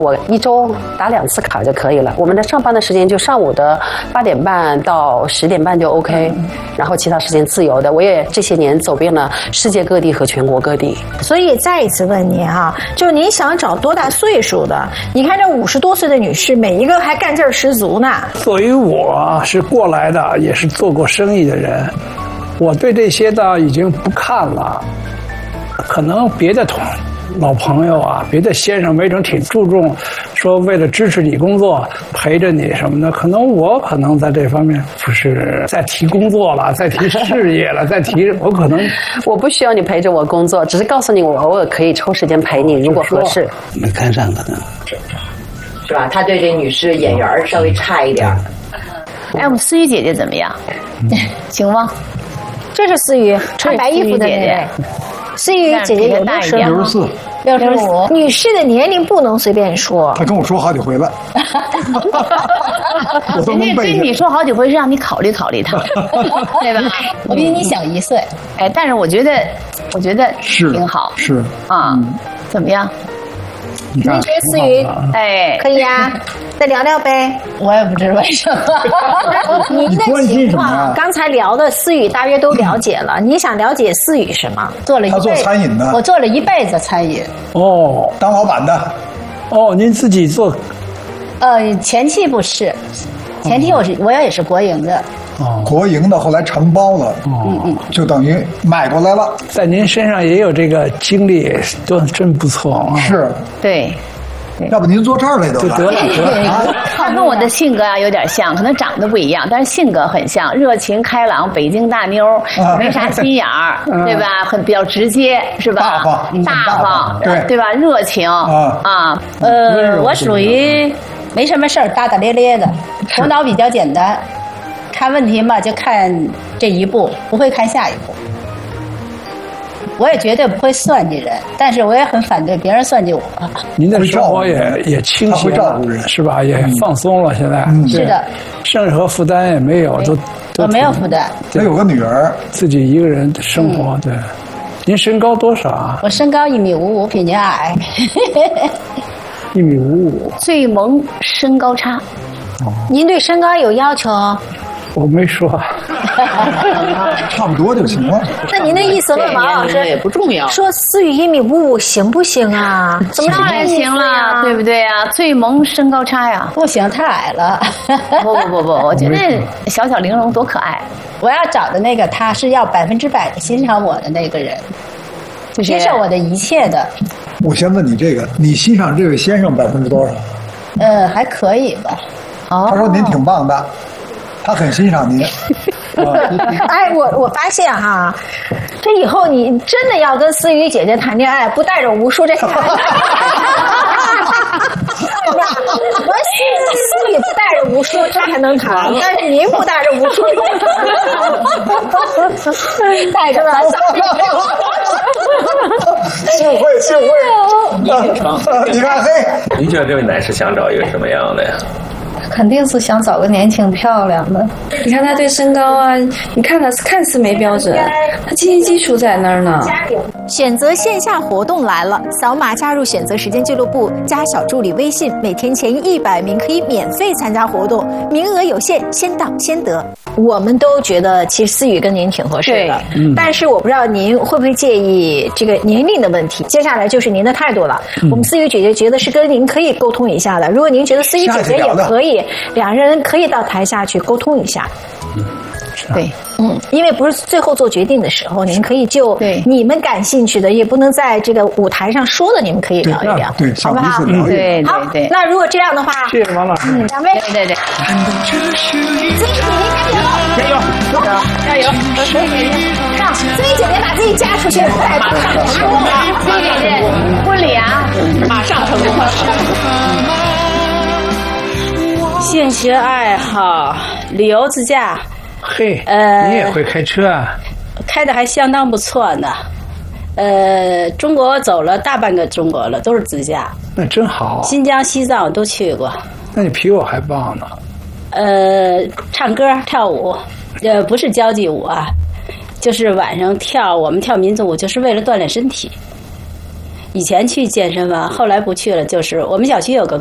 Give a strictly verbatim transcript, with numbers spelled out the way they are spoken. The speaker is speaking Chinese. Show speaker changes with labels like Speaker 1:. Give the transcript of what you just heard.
Speaker 1: 我一周打两次卡就可以了。我们的上班的时间就上午的八点半到十点半就 OK， 然后其他时间自由的。我也这些年走遍了世界各地和全国各地。
Speaker 2: 所以再一次问您哈，就是您想找多大岁数的？你看这五十多岁的女士，每一个还干劲儿十足呢。
Speaker 3: 作为我是过来的，也是做过生意的人，我对这些倒已经不看了。可能别的同老朋友啊，别的先生没准挺注重，说为了支持你工作，陪着你什么的。可能我可能在这方面不是再提工作了，再提事业了，再提我可能
Speaker 1: 我不需要你陪着我工作，只是告诉你我偶尔可以抽时间陪你，如果合适。
Speaker 3: 没看上可能
Speaker 4: 是吧？他对这女士眼缘稍微差一点。
Speaker 5: 哎，我们思雨姐姐怎么样？行吗？
Speaker 2: 这是思雨穿白衣服的那位。思雨姐姐有六十
Speaker 6: 六十四，
Speaker 2: 六十五。女士的年龄不能随便说。
Speaker 6: 她跟我说好几回了，我都能背。
Speaker 5: 跟你说好几回是让你考虑考虑她，对吧？
Speaker 7: 我比你小一岁，
Speaker 5: 哎，但是我觉得，我觉得挺好，
Speaker 6: 是
Speaker 5: 啊，怎么样？
Speaker 2: 您觉得思雨
Speaker 5: 哎
Speaker 2: 可以呀？再聊聊呗。
Speaker 7: 我也不知为什么。
Speaker 2: 您的情况，刚才聊的思雨大约都了解了。你想了解思雨什么？
Speaker 7: 做了一辈子，
Speaker 6: 他做餐饮的，
Speaker 7: 我做了一辈子餐饮。
Speaker 3: 哦，
Speaker 6: 当老板的。
Speaker 3: 哦，您自己做？
Speaker 7: 呃，前期不是，前期我是我也是国营的。
Speaker 6: 哦，国营的后来承包了，嗯嗯，就等于买过来了。
Speaker 3: 在您身上也有这个经历，都真不错啊。
Speaker 6: 是，
Speaker 5: 对。
Speaker 6: 要不您坐这儿来得了，
Speaker 3: 得了得了。
Speaker 5: 他跟我的性格啊有点像，可能长得不一样，但是性格很像，热情开朗，北京大妞，没啥心眼儿，对吧？很比较直接，是吧？
Speaker 6: 大方，
Speaker 5: 大方，
Speaker 6: 对
Speaker 5: 对吧？热情啊，
Speaker 7: 呃，我属于没什么事儿，大大咧咧的，头脑比较简单，看问题嘛就看这一步，不会看下一步。我也绝对不会算计人，但是我也很反对别人算计我。
Speaker 3: 您的生活也也清闲了，是吧？也放松了，现在、
Speaker 7: 嗯、是的，
Speaker 3: 任何负担也没有，都
Speaker 7: 我没有负担。
Speaker 6: 我有个女儿，
Speaker 3: 自己一个人生活。嗯、对，您身高多少啊？
Speaker 7: 我身高一米五五，比您矮。
Speaker 3: 一米五五，
Speaker 5: 最萌身高差。
Speaker 2: 哦、您对身高有要求？
Speaker 3: 我没说，
Speaker 6: 差不多就行了。
Speaker 2: 那您的意思，问王老师
Speaker 4: 也不重要。
Speaker 2: 说思雨一米五五行不行啊？怎么
Speaker 5: 当然行了，对不对啊？最萌身高差呀，
Speaker 7: 不行，太矮了。
Speaker 5: 不不不不，我觉得小小玲珑多可爱。
Speaker 7: 我要找的那个他是要百分之百的欣赏我的那个人，就接受我的一切的。
Speaker 6: 我先问你这个，你欣赏这位先生百分之多少？
Speaker 7: 呃，还可以吧。
Speaker 6: 哦，他说您挺棒的。他很欣赏您。
Speaker 2: 哎，我我发现哈、啊，这以后你真的要跟思雨姐姐谈恋爱，不带着吴叔这个。我思雨不带着吴叔，他还能谈；但是您不带着吴叔，带着他。
Speaker 6: 幸会幸会。你看，嘿，
Speaker 8: 您觉得这位男士想找一个什么样的呀？
Speaker 9: 肯定是想找个年轻漂亮的。你看他对身高啊，你看他看似没标准，他经济基础在那儿呢。
Speaker 2: 选择线下活动来了，扫码加入选择时间俱乐部，加小助理微信，每天前一百名可以免费参加活动，名额有限，先到先得。我们都觉得其实思雨跟您挺合适的，嗯、但是我不知道您会不会介意这个年龄的问题。接下来就是您的态度了。嗯、我们思雨姐姐觉得是跟您可以沟通一下的，如果您觉得思雨姐姐也可以，两人可以到台下去沟通一下。
Speaker 3: 嗯
Speaker 2: 对，嗯，因为不是最后做决定的时候，您可以就你们感兴趣的，也不能在这个舞台上说的，你们可以聊一聊，
Speaker 6: 对，
Speaker 2: 好不好？
Speaker 5: 嗯，对对对。
Speaker 2: 那如果这样的话，
Speaker 3: 谢谢王老师，
Speaker 2: 嗯，两位，
Speaker 5: 对对对，
Speaker 2: 子怡姐姐加油，加油，加油！上，子怡姐姐把自己嫁出去，马上成功了，
Speaker 5: 子怡姐姐婚礼啊，马上成功了。
Speaker 7: 兴趣爱好，旅游自驾。
Speaker 3: 嘿，
Speaker 7: 呃，
Speaker 3: 你也会开车啊？
Speaker 7: 开的还相当不错呢。呃，中国走了大半个中国了，都是自驾。
Speaker 3: 那真好。
Speaker 7: 新疆、西藏我都去过。
Speaker 3: 那你比我还棒呢。
Speaker 7: 呃，唱歌跳舞，呃，不是交际舞啊，就是晚上跳，我们跳民族舞，就是为了锻炼身体。 以前去健身房，后来不去了。就是我们小区有个